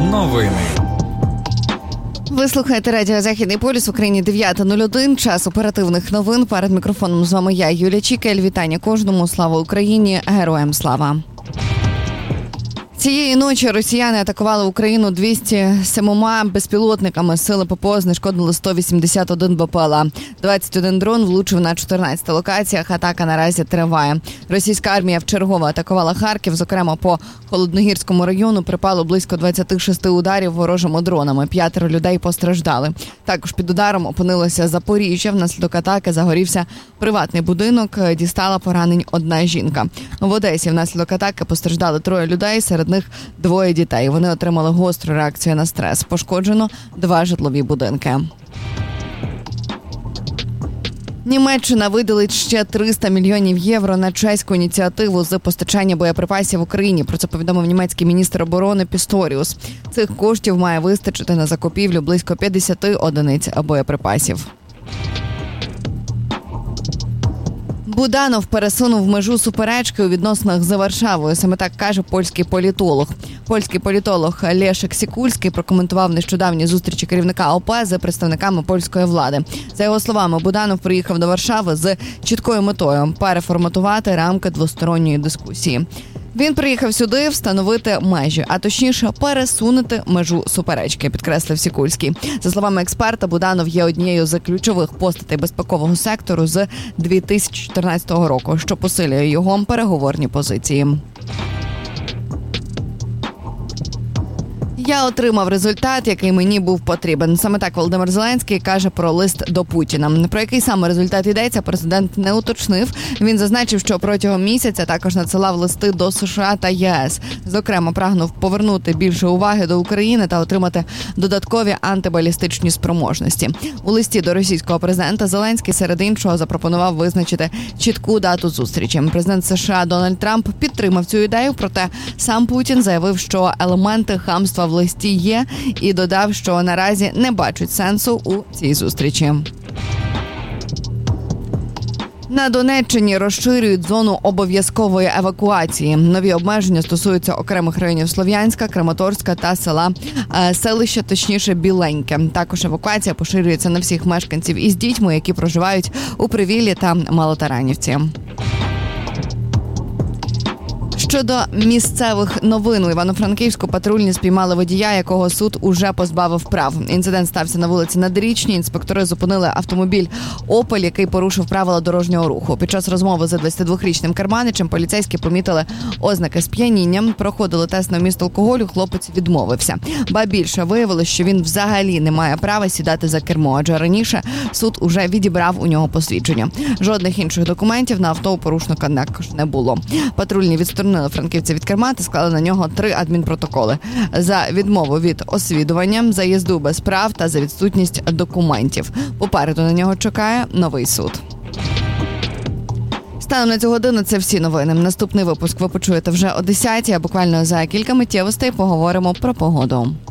Новини. Ви слухаєте радіо «Західний полюс», в Україні 9:01, час оперативних новин. Перед мікрофоном з вами я, Юлія Чікель. Вітання кожному. Слава Україні! Героям слава! Цієї ночі росіяни атакували Україну 207 безпілотниками. Сили ППО знешкодили 181 БПЛА. 21 дрон влучив на 14 локаціях. Атака наразі триває. Російська армія вчергово атакувала Харків. Зокрема, по Холодногірському району припало близько 26 ударів ворожими дронами. 5 людей постраждали. Також під ударом опинилося Запоріжжя. Внаслідок атаки загорівся приватний будинок. Дістала поранень одна жінка. В Одесі внаслідок атаки постраждали 3 людей. Серед них 2 дітей. Вони отримали гостру реакцію на стрес. Пошкоджено 2 житлові будинки. Німеччина виділить ще 300 мільйонів євро на чеську ініціативу з постачання боєприпасів Україні. Про це повідомив німецький міністр оборони Пісторіус. Цих коштів має вистачити на закупівлю близько 50 одиниць боєприпасів. Буданов пересунув межу суперечки у відносинах з Варшавою. Саме так каже польський політолог. Польський політолог Лешек Сікульський прокоментував нещодавні зустрічі керівника ОП з представниками польської влади. За його словами, Буданов приїхав до Варшави з чіткою метою – переформатувати рамки двосторонньої дискусії. Він приїхав сюди встановити межі, а точніше пересунути межу суперечки, підкреслив Сікульський. За словами експерта, Буданов є однією з ключових постатей безпекового сектору з 2014 року, що посилює його переговорні позиції. Я отримав результат, який мені був потрібен. Саме так Володимир Зеленський каже про лист до Путіна. Про який саме результат йдеться, президент не уточнив. Він зазначив, що протягом місяця також надсилав листи до США та ЄС. Зокрема, прагнув повернути більше уваги до України та отримати додаткові антибалістичні спроможності. У листі до російського президента Зеленський, серед іншого, запропонував визначити чітку дату зустрічі. Президент США Дональд Трамп підтримав цю ідею, проте сам Путін заявив, що елементи хамства в листі є, і додав, що наразі не бачить сенсу у цій зустрічі. На Донеччині розширюють зону обов'язкової евакуації. Нові обмеження стосуються окремих районів Слов'янська, Краматорська та селища, точніше Біленьке. Також евакуація поширюється на всіх мешканців із дітьми, які проживають у Привіллі та Малотаранівці. Щодо місцевих новин, у Івано-Франківську патрульні спіймали водія, якого суд уже позбавив прав. Інцидент стався на вулиці Надрічній. Інспектори зупинили автомобіль «Опель», який порушив правила дорожнього руху. Під час розмови з 22-річним керманичем поліцейські помітили ознаки сп'яніння. Проходили тест на вміст алкоголю, хлопець відмовився. Ба більше, виявилось, що він взагалі не має права сідати за кермо, адже раніше суд уже відібрав у нього посвідчення. Жодних інших документів на авто у порушника також не було. Патрульні відсторонили франківця від керма та склали на нього 3 адмінпротоколи. За відмову від освідування, за їзду без прав та за відсутність документів. Попереду на нього чекає новий суд. Станом на цю годину це всі новини. Наступний випуск ви почуєте вже о 10:00, а буквально за кілька миттєвостей поговоримо про погоду.